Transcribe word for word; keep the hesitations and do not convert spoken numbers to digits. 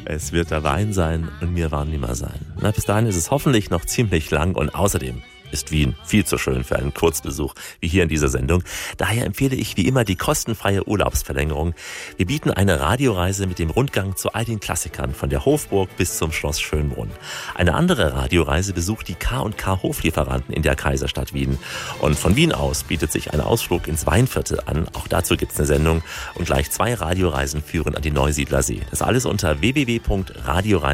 Es wird der Wein sein und mir war nimmer sein. Na, bis dahin ist es hoffentlich noch ziemlich lang und außerdem ist Wien viel zu schön für einen Kurzbesuch wie hier in dieser Sendung. Daher empfehle ich wie immer die kostenfreie Urlaubsverlängerung. Wir bieten eine Radioreise mit dem Rundgang zu all den Klassikern von der Hofburg bis zum Schloss Schönbrunn. Eine andere Radioreise besucht die K und K Hoflieferanten in der Kaiserstadt Wien. Und von Wien aus bietet sich ein Ausflug ins Weinviertel an. Auch dazu gibt es eine Sendung. Und gleich zwei Radioreisen führen an die Neusiedler See. Das alles unter w w w punkt radioreise